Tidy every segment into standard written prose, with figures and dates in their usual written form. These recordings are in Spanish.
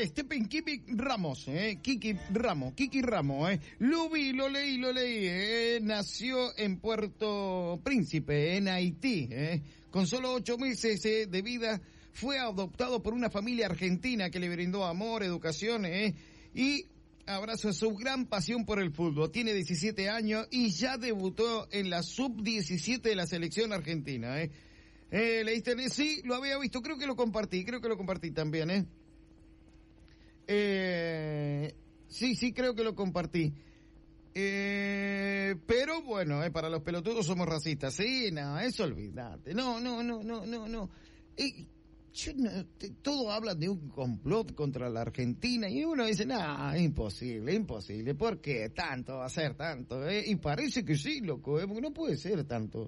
Stephen Kiki Ramos, Kiki Ramos, lo leí, nació en Puerto Príncipe, en Haití, con solo 8 meses de vida, fue adoptado por una familia argentina que le brindó amor, educación, y abrazo a su gran pasión por el fútbol. Tiene 17 años y ya debutó en la sub-17 de la selección argentina, ¿leíste? Sí, lo había visto, creo que lo compartí también, sí, creo que lo compartí. Pero bueno, para los pelotudos somos racistas. Sí, no, eso olvídate. No. Todo habla de un complot contra la Argentina y uno dice, imposible. ¿Por qué tanto va a ser tanto? Y parece que sí, loco, porque no puede ser tanto.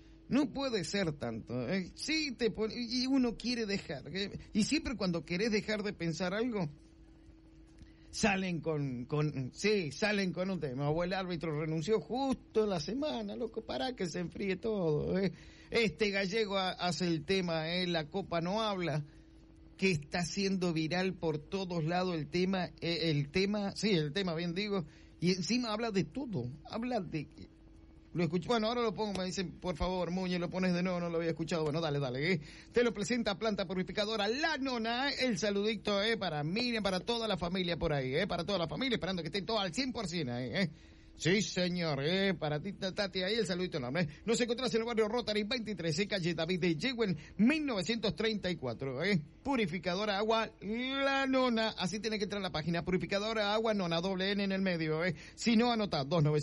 Sí, y uno quiere dejar. Y siempre cuando querés dejar de pensar algo, salen con un tema. O el árbitro renunció justo en la semana, loco, para que se enfríe todo. Este gallego hace el tema, la Copa no habla, que está siendo viral por todos lados el tema, bien digo, y encima habla de todo, lo escuché, bueno, ahora lo pongo, me dicen, por favor, Muñe, lo pones de nuevo, no lo había escuchado, bueno, dale, te lo presenta Planta Purificadora La Nona, el saludito, para Miriam, para toda la familia por ahí, para toda la familia, esperando que esté todo al 100%, Sí, señor, para ti, Tati, ahí el saludito enorme. Nos encontrás en el barrio Rotary 23, calle David de Yegüen, 1934, Purificadora Agua La Nona, así tiene que entrar a la página, Purificadora Agua Nona, doble N en el medio, Si no, anota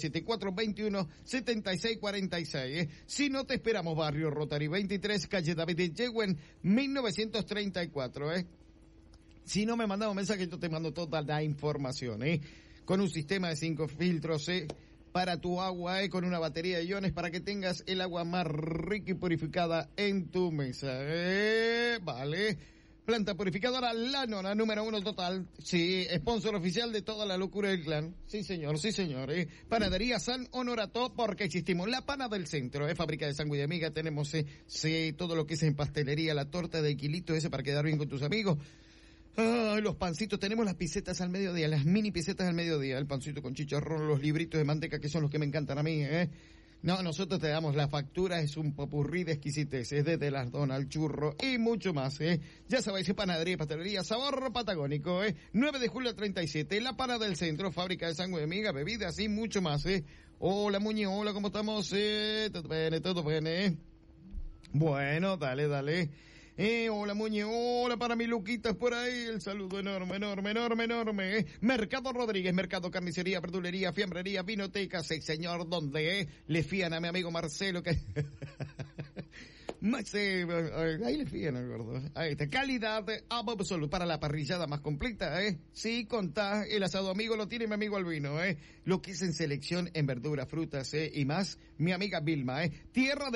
2974-21-7646, Si no, te esperamos, barrio Rotary 23, calle David de Yegüen, 1934, Si no me mandas un mensaje, yo te mando toda la información, con un sistema de 5 filtros, para tu agua, con una batería de iones para que tengas el agua más rica y purificada en tu mesa, vale. Planta Purificadora La Nona, número 1 total, sí, sponsor oficial de toda la locura del clan, sí señor, Panadería San Honorato, porque existimos, la pana del centro, fábrica de sándwich de miga, tenemos, todo lo que es en pastelería, la torta de kilito, para quedar bien con tus amigos. Los pancitos, tenemos las pisetas al mediodía, las mini pisetas al mediodía, el pancito con chicharrón, los libritos de manteca que son los que me encantan a mí, No, nosotros te damos la factura, es un popurrí de exquisiteces, desde las donas al churro y mucho más, Ya sabéis, panadería y pastelería, sabor patagónico, 9 de julio al 37, la Pana del Centro, fábrica de sándwich de miga, bebidas y mucho más, Hola, Muñe, hola, ¿cómo estamos? Todo bien, Bueno, dale. Hola Muñe, hola para mi Luquitas por ahí, el saludo enorme. Mercado Rodríguez, mercado carnicería, verdulería, fiambrería, vinoteca, sí señor, donde le fían a mi amigo Marcelo que... ahí le fían al gordo. Ahí está, calidad absoluta para la parrillada más completa, Sí, contá, el asado amigo lo tiene mi amigo Albino, Lo que es en selección en verduras, frutas, y más, mi amiga Vilma, tierra de